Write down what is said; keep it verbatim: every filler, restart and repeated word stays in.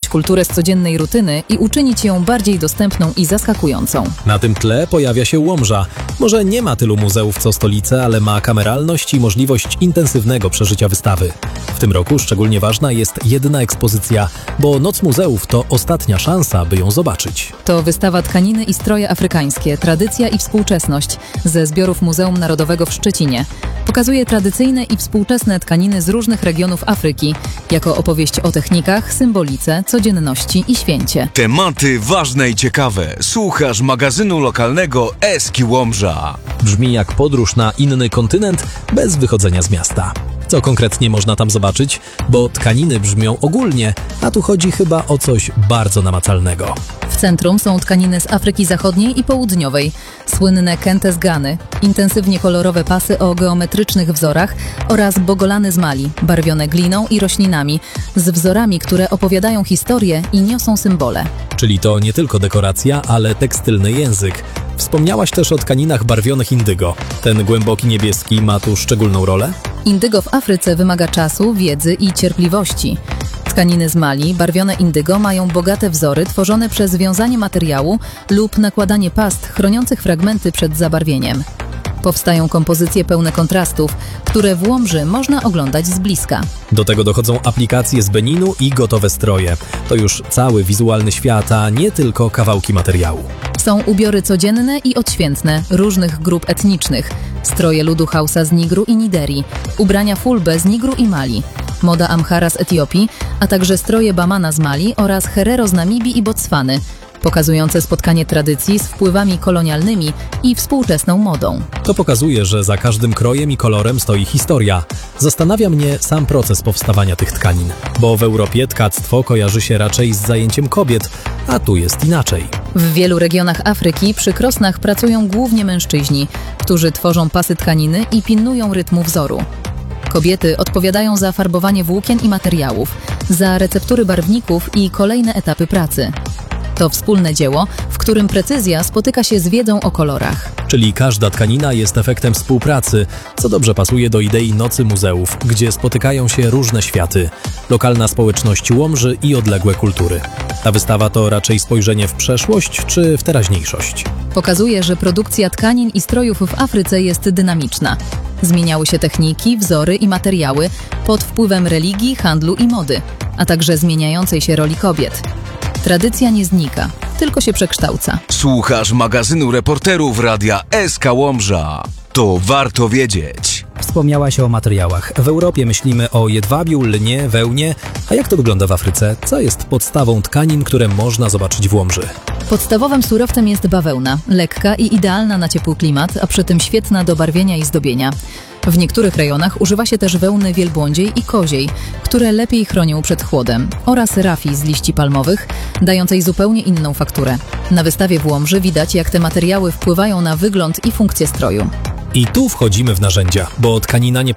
kulturę z codziennej rutyny i uczynić ją bardziej dostępną i zaskakującą. Na tym tle pojawia się Łomża. Może nie ma tylu muzeów co stolice, ale ma kameralność i możliwość intensywnego przeżycia wystawy. W tym roku szczególnie ważna jest jedna ekspozycja, bo Noc Muzeów to ostatnia szansa, by ją zobaczyć. To wystawa Tkaniny i stroje afrykańskie, tradycja i współczesność ze zbiorów Muzeum Narodowego w Szczecinie. Pokazuje tradycyjne i współczesne tkaniny z różnych regionów Afryki, jako opowieść o technikach, symbolice, codzienności i święcie. Tematy ważne i ciekawe. Słuchasz magazynu lokalnego Eski Łomża. Brzmi jak podróż na inny kontynent bez wychodzenia z miasta. Co konkretnie można tam zobaczyć? Bo tkaniny brzmią ogólnie, a tu chodzi chyba o coś bardzo namacalnego. W centrum są tkaniny z Afryki Zachodniej i Południowej, słynne kente z Gany, intensywnie kolorowe pasy o geometrycznych wzorach oraz bogolany z Mali, barwione gliną i roślinami, z wzorami, które opowiadają historię i niosą symbole. Czyli to nie tylko dekoracja, ale tekstylny język. Wspomniałaś też o tkaninach barwionych indygo. Ten głęboki niebieski ma tu szczególną rolę? Indygo w Afryce wymaga czasu, wiedzy i cierpliwości. Tkaniny z Mali, barwione indygo, mają bogate wzory tworzone przez wiązanie materiału lub nakładanie past chroniących fragmenty przed zabarwieniem. Powstają kompozycje pełne kontrastów, które w Łomży można oglądać z bliska. Do tego dochodzą aplikacje z Beninu i gotowe stroje. To już cały wizualny świat, a nie tylko kawałki materiału. Są ubiory codzienne i odświętne różnych grup etnicznych, stroje ludu Hausa z Nigru i Nigerii, ubrania Fulbe z Nigru i Mali, moda Amhara z Etiopii, a także stroje Bamana z Mali oraz Herero z Namibii i Botswany, pokazujące spotkanie tradycji z wpływami kolonialnymi i współczesną modą. To pokazuje, że za każdym krojem i kolorem stoi historia. Zastanawia mnie sam proces powstawania tych tkanin, bo w Europie tkactwo kojarzy się raczej z zajęciem kobiet, a tu jest inaczej. W wielu regionach Afryki przy krosnach pracują głównie mężczyźni, którzy tworzą pasy tkaniny i pilnują rytmu wzoru. Kobiety odpowiadają za farbowanie włókien i materiałów, za receptury barwników i kolejne etapy pracy. To wspólne dzieło, w którym precyzja spotyka się z wiedzą o kolorach. Czyli każda tkanina jest efektem współpracy, co dobrze pasuje do idei Nocy Muzeów, gdzie spotykają się różne światy, lokalna społeczność Łomży i odległe kultury. Ta wystawa to raczej spojrzenie w przeszłość czy w teraźniejszość? Pokazuje, że produkcja tkanin i strojów w Afryce jest dynamiczna. Zmieniały się techniki, wzory i materiały pod wpływem religii, handlu i mody, a także zmieniającej się roli kobiet. Tradycja nie znika, tylko się przekształca. Słuchasz magazynu reporterów Radia S K Łomża. To warto wiedzieć. Wspomniałaś o materiałach. W Europie myślimy o jedwabiu, lnie, wełnie. A jak to wygląda w Afryce? Co jest podstawą tkanin, które można zobaczyć w Łomży? Podstawowym surowcem jest bawełna, lekka i idealna na ciepły klimat, a przy tym świetna do barwienia i zdobienia. W niektórych rejonach używa się też wełny wielbłądziej i koziej, które lepiej chronią przed chłodem, oraz rafii z liści palmowych, dającej zupełnie inną fakturę. Na wystawie w Łomży widać, jak te materiały wpływają na wygląd i funkcję stroju. I tu wchodzimy w narzędzia, bo tkanina nie